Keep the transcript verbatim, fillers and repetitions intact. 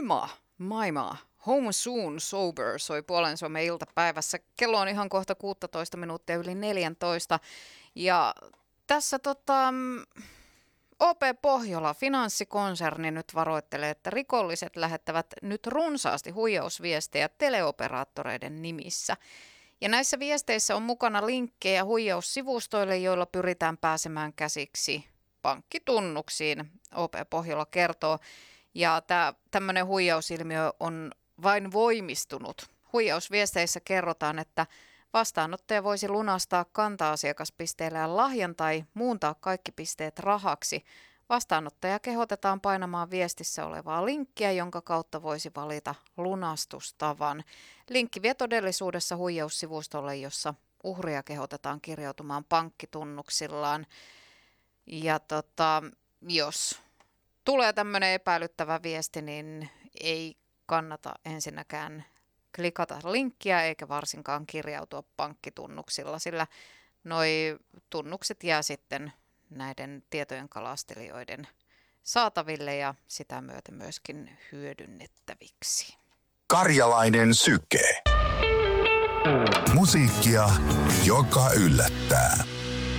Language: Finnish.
Moima, Maima. Home Soon Sober soi puolen Suomen iltapäivässä. Kello on ihan kohta kuusitoista minuuttia yli neljätoista. Ja tässä tota, O P Pohjola, finanssikonserni, nyt varoittelee, että rikolliset lähettävät nyt runsaasti huijausviestejä teleoperaattoreiden nimissä. Ja näissä viesteissä on mukana linkkejä huijaussivustoille, joilla pyritään pääsemään käsiksi pankkitunnuksiin, O P Pohjola kertoo. Ja tämä tämmöinen huijausilmiö on vain voimistunut. Huijausviesteissä kerrotaan, että vastaanottaja voisi lunastaa kanta-asiakaspisteellä lahjan tai muuntaa kaikki pisteet rahaksi. Vastaanottaja kehotetaan painamaan viestissä olevaa linkkiä, jonka kautta voisi valita lunastustavan. Linkki vie todellisuudessa huijaussivustolle, jossa uhria kehotetaan kirjautumaan pankkitunnuksillaan. Ja tota, jos tulee tämmöinen epäilyttävä viesti, niin ei kannata ensinnäkään klikata linkkiä eikä varsinkaan kirjautua pankkitunnuksilla, sillä noi tunnukset jää sitten näiden tietojen kalastelijoiden saataville ja sitä myöten myöskin hyödynnettäviksi. Karjalainen syke. Musiikkia, joka yllättää.